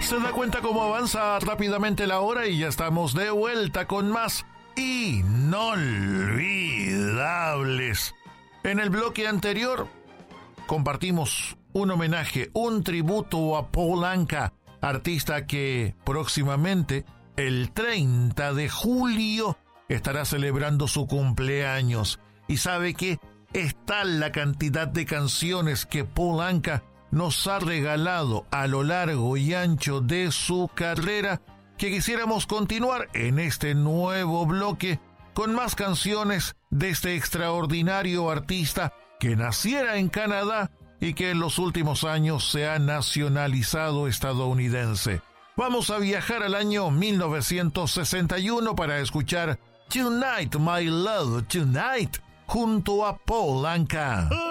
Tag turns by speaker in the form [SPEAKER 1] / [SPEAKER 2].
[SPEAKER 1] ¿Se da cuenta cómo avanza rápidamente la hora y ya estamos de vuelta con más inolvidables? En el bloque anterior compartimos un homenaje, un tributo a Paul Anka, artista que próximamente, el 30 de julio, estará celebrando su cumpleaños. Y sabe que es tal la cantidad de canciones que Paul Anka nos ha regalado a lo largo y ancho de su carrera, que quisiéramos continuar en este nuevo bloque con más canciones de este extraordinario artista que naciera en Canadá y que en los últimos años se ha nacionalizado estadounidense. Vamos a viajar al año 1961 para escuchar Tonight, My Love, Tonight, junto a Paul Anka.